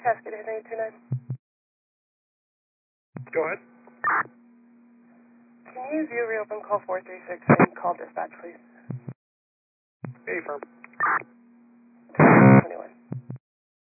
Cascade 829. Go ahead. Can you view reopen call 436 and call dispatch, please? Affirm.